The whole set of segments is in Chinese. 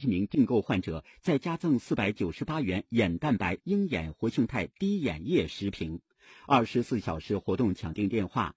名订购患者再加赠498元眼蛋白鹰眼活性肽滴眼液10瓶。24小时活动抢订电话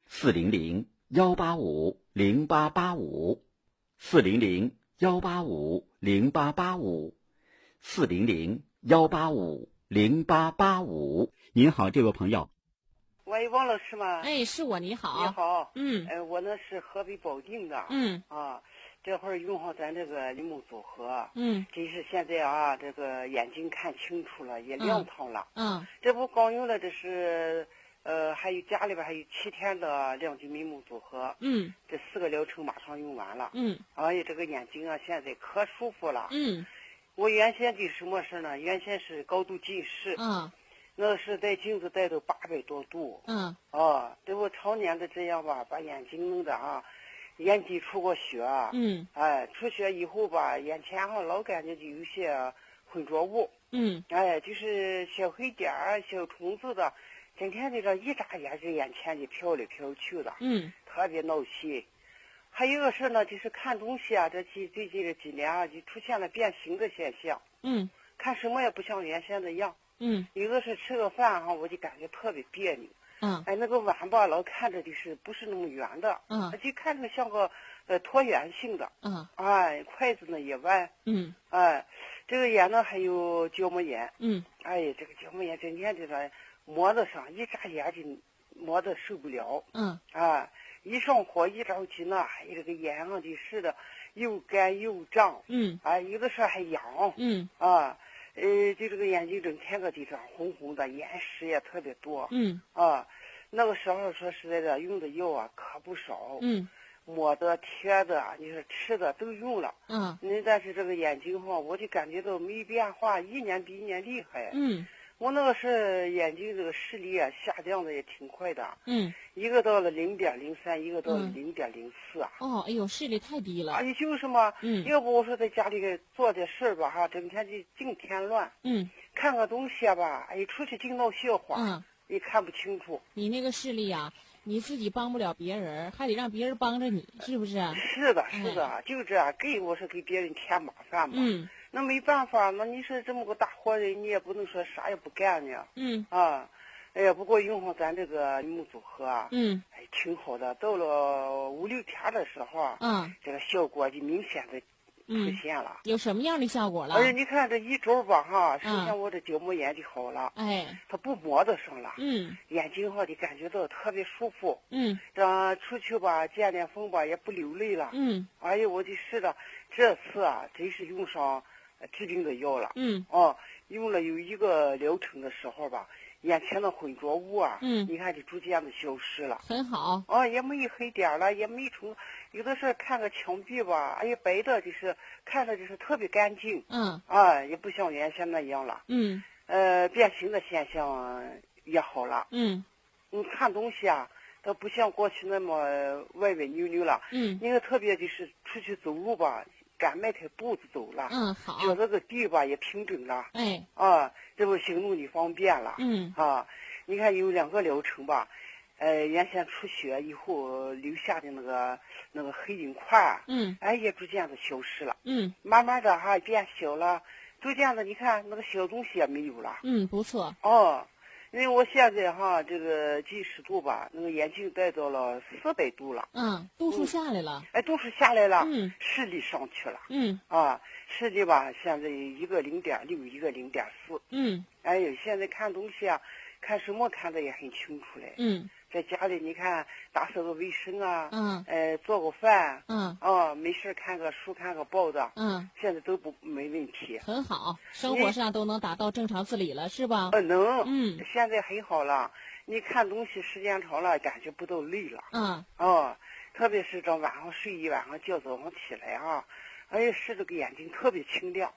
400-185-0885，400-185-0885。您好，这位朋友。 喂，王老师吗？ 哎，是我，你好。 你好。 我呢是河北保定的。这会儿用上咱这个柠檬组合。真是现在啊，这个眼睛看清楚了，也亮堂了。这不刚用了，这是还有家里边还有7天的亮睛柠檬组合。这4个疗程马上用完了。哎呀，这个眼睛啊，现在可舒服了。我原先的什么事呢？原先是高度近视。那是戴镜子戴到800多度。这我常年的这样吧，把眼睛弄的啊，眼底出过血。出血以后吧，眼前老感觉就有些浑浊物。就是小黑点儿、小虫子的，整天的这一眨眼，这眼前就飘来飘去的。特别闹心。还有一个事呢，就是看东西啊，最近这几年啊，就出现了变形的现象。看什么也不像原先的样。有的是吃个饭我就感觉特别别扭。那个碗吧，老看着就是不是那么圆的。就看着像个椭圆形的。筷子呢也弯。这个眼呢还有角膜炎。这个角膜炎整天就是磨得上，一眨眼就磨得受不了。一上火一着急呢，这个眼上就是的又干又胀。有的时候还痒。就这个眼睛整天个地上红红的，眼屎也特别多。那个时候说实在的，用的药啊可不少。抹的、贴的，你说吃的都用了。但是这个眼睛我就感觉到没变化，一年比一年厉害。我那个是眼睛这个视力啊下降的也挺快的。一个到了0.03，一个到了0.04。 哎呦，视力太低了。 就是嘛。要不我说在家里做点事儿吧整天就净添乱。看个东西吧，出去净闹笑话。也看不清楚。 你那个视力啊，你自己帮不了别人，还得让别人帮着你，是不是？ 是的，就这样，我是给别人添麻烦嘛。那没办法，那你说这么个大活人，你也不能说啥也不干呢。不过用上咱这个柠檬组合啊，挺好的。到了5、6天的时候，这个效果就明显的出现了。 有什么样的效果了？ 你看这一周吧首先我这角膜炎就好了。它不磨得上了。眼睛就感觉到特别舒服。这出去吧见点风吧也不流泪了。我就是的，这次啊真是用上治病的药了。用了有1个疗程的时候吧，眼前的浑浊物啊，你看就逐渐的消失了。 很好。 也没黑点了，也没虫。有的是看个墙壁吧，白的就是看着就是特别干净。也不像原先那样了。变形的现象也好了。你看东西啊，它不像过去那么歪歪扭扭了。那个特别就是出去走路吧，敢迈开步子走了。 好。 脚这个地吧也平整了。这不行动的方便了。你看有2个疗程吧，原先出血以后留下的那个黑影块。也逐渐的消失了。慢慢的变小了，逐渐的你看那个小东西也没有了。 不错。 因为我现在这个近视度吧，那个眼镜戴到了400度了。 度数下来了。 度数下来了。视力上去了。视力吧现在一个0.6，一个0.4。现在看东西啊，看什么看的也很清楚嘞。在家里你看打扫个卫生啊。做个饭。没事看个书看个报的。现在都没问题。 很好，生活上都能达到正常自理了，是吧？ 能。现在很好了，你看东西时间长了感觉不到累了。特别是这晚上睡一晚上觉，早上起来是这个眼睛特别清亮。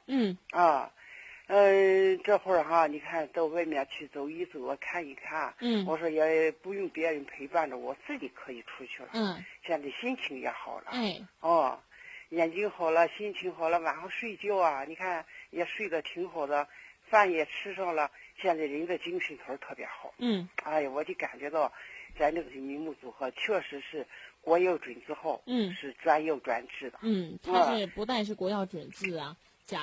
这会儿你看到外面去走一走看一看。我说也不用别人陪伴着，我自己可以出去了。现在心情也好了。眼睛好了，心情好了，晚上睡觉啊，你看也睡得挺好的，饭也吃上了，现在人的精神头特别好。我就感觉到咱这个柠檬组合确实是国药准字号。是专药专治的。 它是不但是国药准字啊，